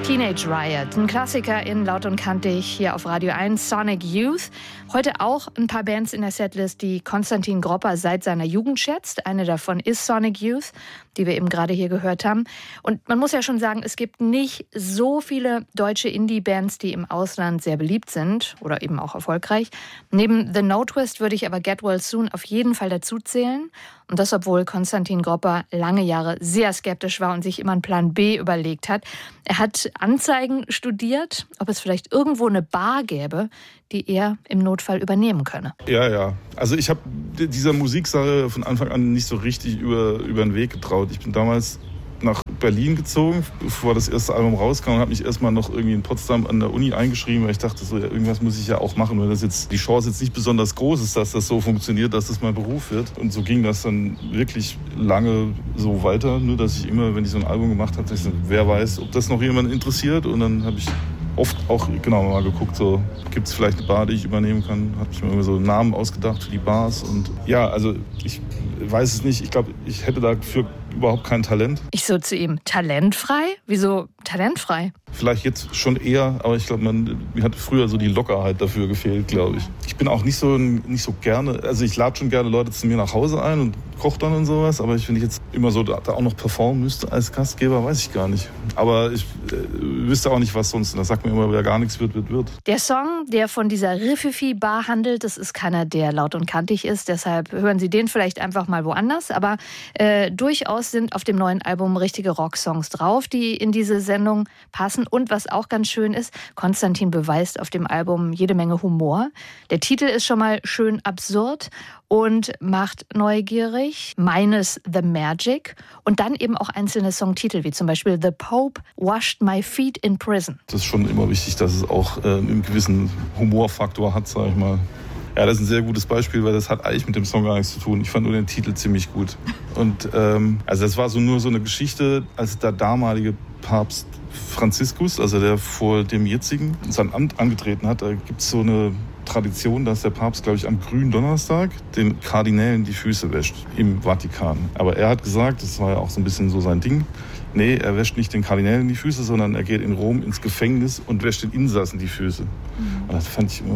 Teenage Riot, ein Klassiker in Laut und Kantig hier auf Radio 1, Sonic Youth. Heute auch ein paar Bands in der Setlist, die Konstantin Gropper seit seiner Jugend schätzt. Eine davon ist Sonic Youth, die wir eben gerade hier gehört haben. Und man muss ja schon sagen, es gibt nicht so viele deutsche Indie-Bands, die im Ausland sehr beliebt sind oder eben auch erfolgreich. Neben The No Twist würde ich aber Get Well Soon auf jeden Fall dazu zählen. Und das, obwohl Konstantin Gropper lange Jahre sehr skeptisch war und sich immer einen Plan B überlegt hat. Er hat Anzeigen studiert, ob es vielleicht irgendwo eine Bar gäbe, die er im Notfall übernehmen könne. Ja. Also ich habe dieser Musiksache von Anfang an nicht so richtig über den Weg getraut. Ich bin damals nach Berlin gezogen, bevor das erste Album rauskam, und habe mich erstmal noch irgendwie in Potsdam an der Uni eingeschrieben, weil ich dachte, so, ja, irgendwas muss ich ja auch machen, weil das jetzt die Chance jetzt nicht besonders groß ist, dass das so funktioniert, dass das mein Beruf wird. Und so ging das dann wirklich lange so weiter, nur dass ich immer, wenn ich so ein Album gemacht habe, dachte ich, wer weiß, ob das noch jemanden interessiert. Und dann habe ich oft auch mal geguckt, so gibt es vielleicht eine Bar, die ich übernehmen kann. Habe ich mir immer so Namen ausgedacht für die Bars. Und ja, also ich weiß es nicht. Ich glaube, ich hätte dafür überhaupt kein Talent. Ich so zu ihm, talentfrei? Wieso talentfrei? Vielleicht jetzt schon eher, aber ich glaube, mir hat früher so die Lockerheit dafür gefehlt, glaube ich. Ich bin auch nicht so gerne, also ich lade schon gerne Leute zu mir nach Hause ein und koche dann und sowas, aber wenn ich jetzt immer so da auch noch performen müsste als Gastgeber, weiß ich gar nicht. Aber ich wüsste auch nicht, was sonst. Das sagt mir immer, wer gar nichts wird. Der Song, der von dieser Riffifi-Bar handelt, das ist keiner, der laut und kantig ist, deshalb hören Sie den vielleicht einfach mal woanders, aber durchaus sind auf dem neuen Album richtige Rocksongs drauf, die in diese Sendung passen. Und was auch ganz schön ist, Konstantin beweist auf dem Album jede Menge Humor. Der Titel ist schon mal schön absurd und macht neugierig. Meines The Magic. Und dann eben auch einzelne Songtitel, wie zum Beispiel The Pope Washed My Feet in Prison. Das ist schon immer wichtig, dass es auch einen gewissen Humorfaktor hat, sag ich mal. Ja, das ist ein sehr gutes Beispiel, weil das hat eigentlich mit dem Song gar nichts zu tun. Ich fand nur den Titel ziemlich gut. Und also das war nur so eine Geschichte, als der damalige Papst Franziskus, also der vor dem jetzigen, sein Amt angetreten hat. Da gibt es so eine Tradition, dass der Papst, glaube ich, am Gründonnerstag den Kardinälen die Füße wäscht im Vatikan. Aber er hat gesagt, das war ja auch so ein bisschen so sein Ding, nee, er wäscht nicht den Kardinälen die Füße, sondern er geht in Rom ins Gefängnis und wäscht den Insassen die Füße. Und das fand ich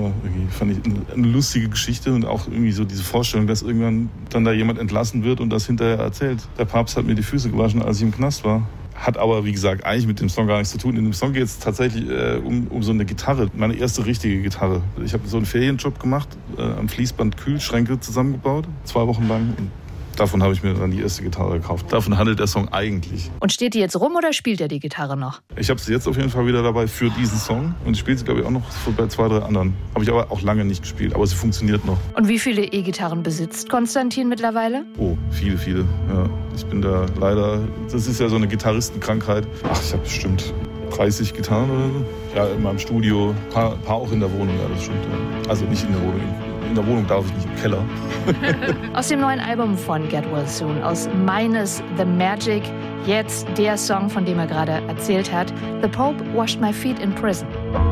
eine lustige Geschichte und auch irgendwie so diese Vorstellung, dass irgendwann dann da jemand entlassen wird und das hinterher erzählt. Der Papst hat mir die Füße gewaschen, als ich im Knast war. Hat aber, wie gesagt, eigentlich mit dem Song gar nichts zu tun. In dem Song geht es tatsächlich um so eine Gitarre, meine erste richtige Gitarre. Ich habe so einen Ferienjob gemacht, am Fließband Kühlschränke zusammengebaut, 2 Wochen lang. Und davon habe ich mir dann die erste Gitarre gekauft. Davon handelt der Song eigentlich. Und steht die jetzt rum oder spielt er die Gitarre noch? Ich habe sie jetzt auf jeden Fall wieder dabei für diesen Song. Und ich spiele sie, glaube ich, auch noch bei 2, 3 anderen. Habe ich aber auch lange nicht gespielt, aber sie funktioniert noch. Und wie viele E-Gitarren besitzt Konstantin mittlerweile? Oh, viele. Ja. Ich bin da leider, das ist ja so eine Gitarristenkrankheit. Ich habe bestimmt 30 Gitarren oder so. Ja, in meinem Studio, ein paar auch in der Wohnung, ja, das stimmt. Ja. Also nicht in der Wohnung. In der Wohnung darf ich nicht, im Keller. Aus dem neuen Album von Get Well Soon, aus Meines The Magic, jetzt der Song, von dem er gerade erzählt hat, The Pope Washed My Feet in Prison.